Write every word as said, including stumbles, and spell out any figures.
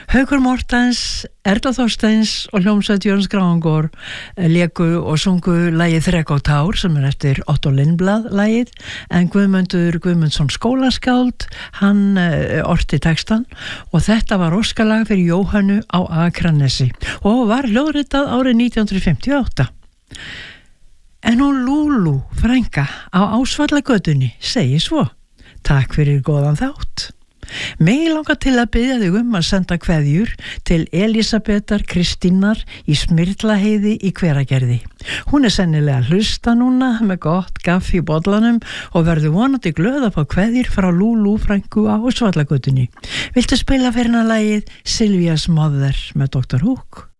Haukur Mortens, Erla Þorsteins og hljómsveit Jóns Grángor léku og sungu lagið Þrek og tár sem er eftir Otto Lindblad lagið, en Guðmundur Guðmundsson skólaskáld, hann uh, orti textan og þetta var óskalag fyrir Jóhönnu á Akranesi og var hljóðritað árið nítján hundruð fimmtíu og átta. En hún Lúlú frænka á Ásvallagötunni segir svo: Takk fyrir góðan þátt. Mig langar til að biðja þig um að senda kveðjur til Elísabetar Kristínar í Smyrlaheiði í Hveragerði. Hún er sennilega að hlusta núna með gott gaffi í bollanum og verður vonandi glöð að fá kveðjur frá Lúlú frænku á Ásvallagötunni. Viltu spila fyrir hana lagið Sylvia's Mother með doktor Hook?